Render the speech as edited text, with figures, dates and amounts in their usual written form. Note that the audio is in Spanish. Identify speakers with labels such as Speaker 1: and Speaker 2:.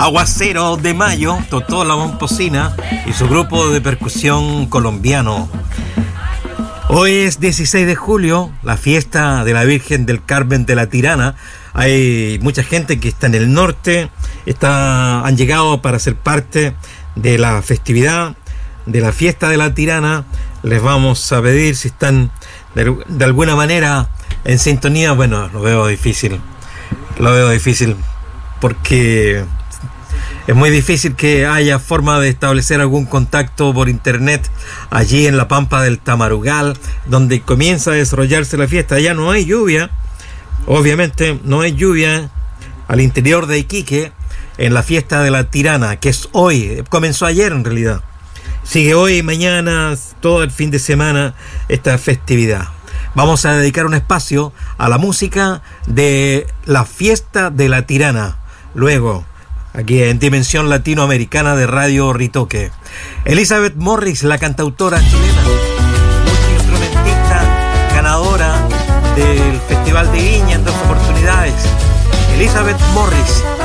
Speaker 1: Aguacero de Mayo, Totó la Momposina y su grupo de percusión colombiano. Hoy es 16 de julio, la fiesta de la Virgen del Carmen de la Tirana. Hay mucha gente que está en el norte, han llegado para ser parte de la festividad de la fiesta de la Tirana. Les vamos a pedir si están de alguna manera en sintonía. Bueno, lo veo difícil porque es muy difícil que haya forma de establecer algún contacto por internet allí en la Pampa del Tamarugal, donde comienza a desarrollarse la fiesta. Ya no hay lluvia, obviamente no hay lluvia al interior de Iquique en la fiesta de la Tirana, que es hoy, comenzó ayer en realidad. Sigue hoy y mañana, todo el fin de semana, esta festividad. Vamos a dedicar un espacio a la música de la fiesta de la Tirana. Luego, aquí en Dimensión Latinoamericana de Radio Ritoque, Elizabeth Morris, la cantautora chilena, multiinstrumentista, ganadora del Festival de Viña en 2 oportunidades. Elizabeth Morris.